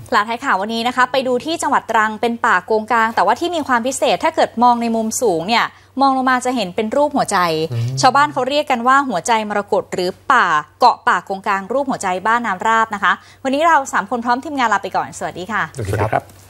หลาท้ายข่าววันนี้นะคะไปดูที่จังหวัดตรังเป็นป่าโกงกางแต่ว่าที่มีความพิเศษถ้าเกิดมองในมุมสูงเนี่ยมองลงมาจะเห็นเป็นรูปหัวใจชาวบ้านเขาเรียกกันว่าหัวใจมรกตหรือป่าเกาะป่าโกงกางรูปหัวใจบ้านน้ำราบนะคะวันนี้เรา3คนพร้อมทีมงานลาไปก่อนสวัสดีค่ะสวัสดีครับ